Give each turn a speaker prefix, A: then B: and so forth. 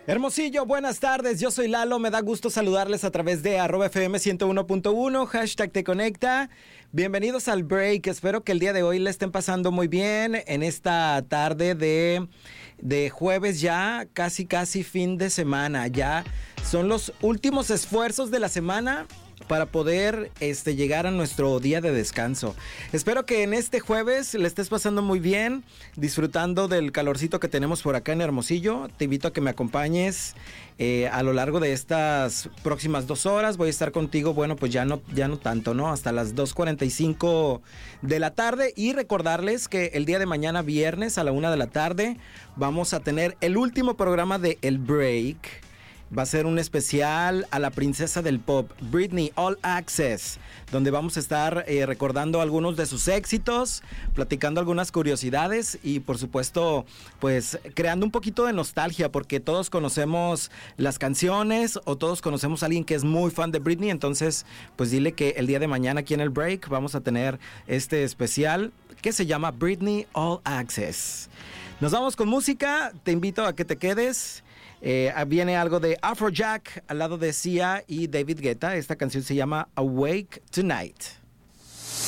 A: Hermosillo, buenas tardes, yo soy Lalo, me da gusto saludarles a través de @FM 101.1, hashtag te conecta. Bienvenidos al break, espero que el día de hoy le estén pasando muy bien en esta tarde de jueves ya, casi fin de semana, ya son los últimos esfuerzos de la semana para poder llegar a nuestro día de descanso. Espero que en este jueves le estés pasando muy bien, disfrutando del calorcito que tenemos por acá en Hermosillo. Te invito a que me acompañes a lo largo de estas próximas 2 horas. Voy a estar contigo, bueno, pues ya no tanto, ¿no? Hasta las 2:45 de la tarde. Y recordarles que el día de mañana, viernes, a la 1 de la tarde, vamos a tener el último programa de El Break. Va a ser un especial a la princesa del pop, Britney All Access, donde vamos a estar recordando algunos de sus éxitos, platicando algunas curiosidades y por supuesto pues creando un poquito de nostalgia, porque todos conocemos las canciones o todos conocemos a alguien que es muy fan de Britney. Entonces pues dile que el día de mañana aquí en el break vamos a tener este especial que se llama Britney All Access. Nos vamos con música, te invito a que te quedes. Viene algo de Afrojack al lado de Sia y David Guetta. Esta canción se llama Awake Tonight.